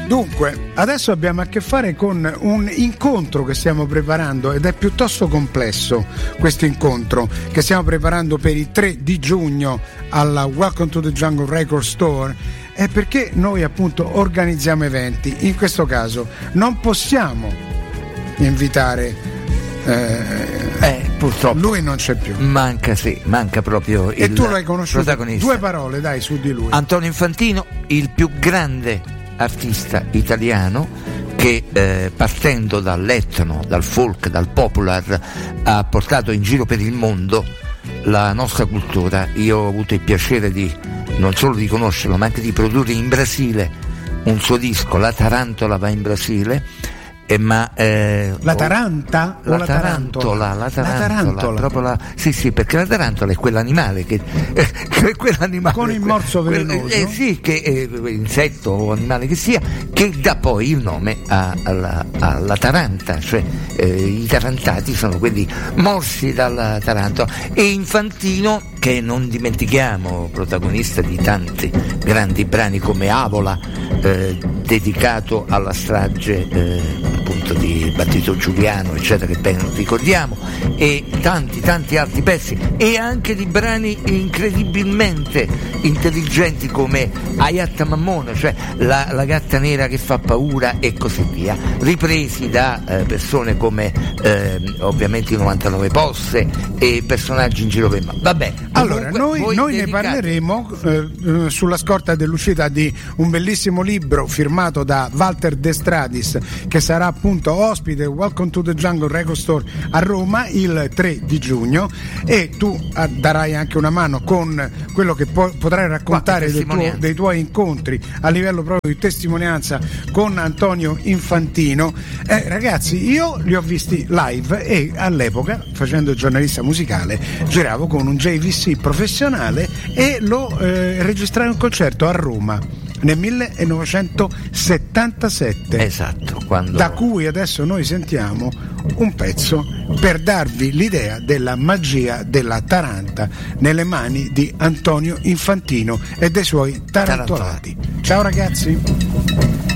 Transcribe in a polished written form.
Dunque, adesso abbiamo a che fare con un incontro che stiamo preparando ed è piuttosto complesso questo incontro che stiamo preparando per il 3 di giugno alla Welcome to the Jungle Record Store. È perché noi appunto organizziamo eventi. In questo caso non possiamo invitare purtroppo lui non c'è più. Manca proprio il e tu l'hai conosciuto. Protagonista. Due parole dai su di lui. Antonio Infantino, il più grande artista italiano che partendo dall'etno, dal folk, dal popular ha portato in giro per il mondo la nostra cultura. Io ho avuto il piacere di non solo di conoscerlo ma anche di produrre in Brasile un suo disco, La Tarantola va in Brasile. La Tarantola, proprio sì, perché la tarantola è quell'animale che quell'animale con il morso velenoso, sì, che insetto o animale che sia, che dà poi il nome alla taranta, cioè i tarantati sono quelli morsi dalla tarantola. E Infantino, che non dimentichiamo, protagonista di tanti grandi brani come Avola, dedicato alla strage appunto di Battito Giuliano, eccetera, che ben ricordiamo, e tanti altri pezzi, e anche di brani incredibilmente intelligenti come Ayatta Mammona, cioè la gatta nera che fa paura e così via, ripresi da persone come ovviamente i 99 Posse e personaggi in giro per il mondo. Vabbè, allora noi ne parleremo sulla scorta dell'uscita di un bellissimo libro firmato da Walter De Stradis, che sarà appunto ospite Welcome to the Jungle Record Store a Roma il 3 di giugno, e tu darai anche una mano con quello che potrai raccontare dei tuoi incontri a livello proprio di testimonianza con Antonio Infantino. Ragazzi, io li ho visti live e all'epoca, facendo il giornalista musicale, giravo con un JVC professionale e lo registrai un concerto a Roma nel 1977. Esatto, da cui adesso noi sentiamo un pezzo per darvi l'idea della magia della taranta nelle mani di Antonio Infantino e dei suoi tarantolati. Ciao ragazzi.